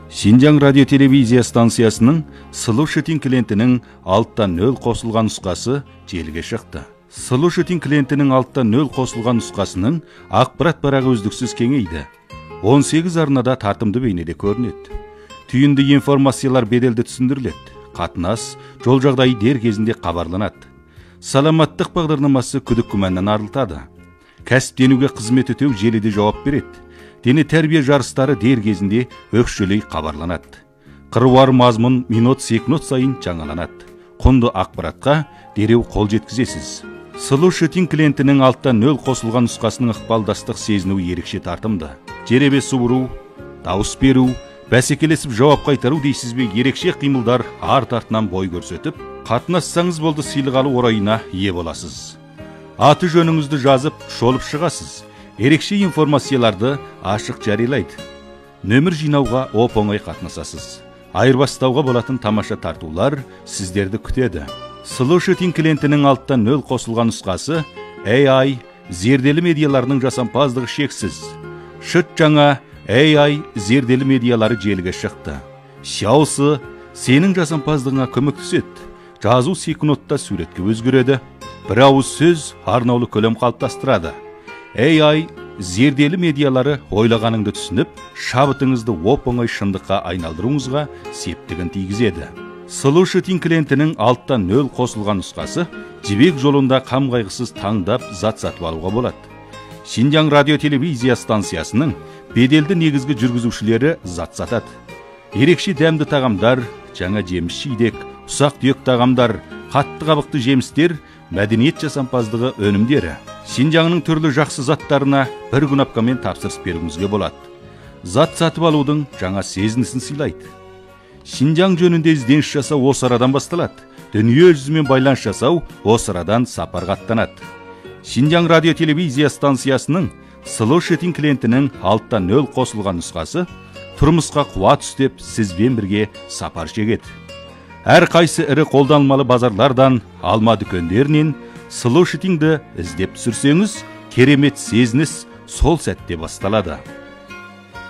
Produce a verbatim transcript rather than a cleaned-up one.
Шинжаң радио телевизия станциясының Слушатель клиентінің алттан нөл қосылған нұсқасы желіге шықты. Слушатель клиентінің алттан нөл қосылған нұсқасының ақпарат барағы үздіксіз кеңейді. он сегіз арнада тартымды бейнеде көрінеді. Түйінді информациялар беделді түсіндіріледі. Қатынас, жол жағдайы дер кезінде хабарланады. Саламаттық бағдарламасы күдік күмәннен арылтады. Кәсіптенуге қызмет өтеу желіде жауап береді. Дене тәрбие жарыстары дер кезінде өкшелей хабарланады. Қыруар мазмұн минут секунд сайын жаңаланады. Құнды ақпаратқа дереу қол жеткізесіз. Слушатель клиентінің алттан нөл қосылған нұсқасының ықпалдастық сезіну ерекше тартымды. Жеребе суыру, дауыс беру, бәсекелесіп жауап қайтару дейсіз бе, ерекше қимылдар арт артынан бой көрсетіп, қатынассаңыз болды сыйлық алу орайына ие боласыз. Аты жөніңізді жазып, шолып шығасыз. Ерекше информацияларды ашық жариялайды. Нөмір жинауға оп-оңай қатынасасыз. Айырбастауға болатын тамаша тартулар сіздерді күтеді. Слушатель клиентінің алттан нөл қосылған нұсқасы эй ай зерделі медиаларының жасампаздығы шексіз. Шыт жаңа эй ай зерделі медиалары желіге шықты. Шаусы сенің жасампаздығыңа көмектеседі. Жазу секундта суретке өзгереді. Бір ауыз сөз арнаулы көлем қалыптастырады. эй ай зерделі медиалары ойлағаныңды түсініп, шабытыңызды оп-оңай шындыққа айналдыруыңызға септігін тигізеді. Слушатель клиентінің алттан нөл қосылған нұсқасы жібек жолында қам қайғысыз таңдап зат сатып алуға болады. Шинжаң радио телевизия станциясының беделді негізгі жүргізушілері зат сатады. Ерекше дәмді тағамдар, жаңа жеміс жидек, ұсақ түйек тағамдар, қатты қабықты жемістер, мәдениет жасампаздығы өнімдері. Шинжаңның түрлі жақсы заттарына бір күн апкамен тапсырыс беруіңізге болады. Зат сатып алудың жаңа сезінісін сыйлайды. Шинжаң жөнінде ізденіс жасау осы арадан басталады. Дүние жүзімен байланыс жасау осы арадан сапарға аттанады. Шинжаң радио телевизия станциясының Слушатель клиентінің алттан нөл қосылған нұсқасы тұрмысқа қуат үстеп сізбен бірге сапар шегеді. Әр қайсы ірі қолданылмалы базарлардан, алма дүкендерінен Слушательді іздеп түсірсеңіз, керемет сезініс сол сәтте басталады.